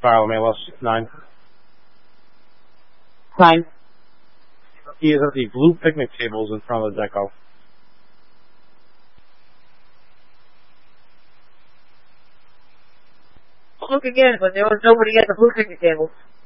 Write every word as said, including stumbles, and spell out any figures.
Barlomelos, nine. Nine. He is at the blue picnic tables in front of the deco. Look again, but there was nobody at the blue picnic tables.